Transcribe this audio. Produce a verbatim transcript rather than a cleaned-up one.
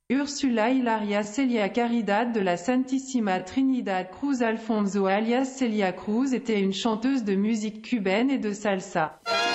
Ursula Hilaria Celia Caridad de la Santísima Trinidad Cruz. Alfonso alias Celia Cruz était une chanteuse de musique cubaine et de salsa.